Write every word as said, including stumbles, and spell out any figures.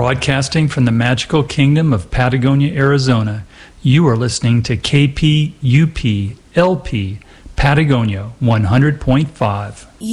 Broadcasting from the magical kingdom of Patagonia, Arizona, you are listening to K P U P L P Patagonia one hundred point five.